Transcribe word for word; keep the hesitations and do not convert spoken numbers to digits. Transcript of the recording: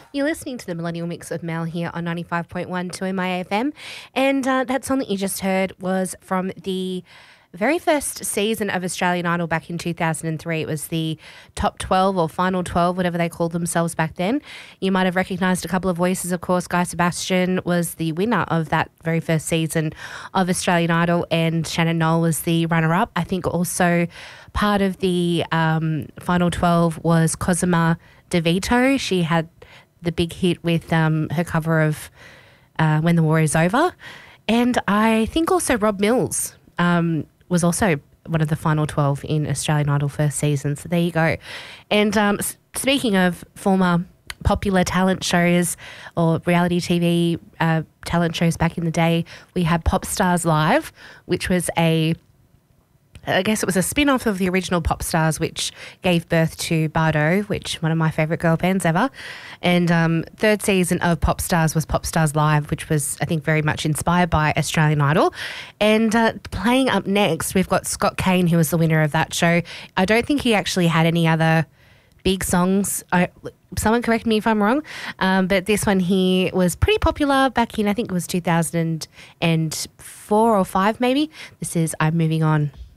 You're listening to the Millennial Mix of Mel here on ninety-five point one two M I A F M. And uh, that song that you just heard was from the very first season of Australian Idol back in two thousand three. It was the top twelve or final twelve, whatever they called themselves back then. You might have recognised a couple of voices, of course. Guy Sebastian was the winner of that very first season of Australian Idol, and Shannon Noll was the runner-up. I think also part of the um, final twelve was Cosima DeVito. She had the big hit with um, her cover of uh, When the War Is Over. And I think also Rob Mills um, was also one of the final twelve in Australian Idol first season. So there you go. And um, s- speaking of former popular talent shows or reality T V uh, talent shows back in the day, we had Pop Stars Live, which was a I guess it was a spin-off of the original Pop Stars, which gave birth to Bardo, which one of my favourite girl bands ever. And um, third season of Pop Stars was Pop Stars Live, which was, I think, very much inspired by Australian Idol. And uh, playing up next, we've got Scott Kane, who was the winner of that show. I don't think he actually had any other big songs. I, someone correct me if I'm wrong, um, but this one here was pretty popular back in, I think it was two thousand four or five maybe. This is I'm Moving On.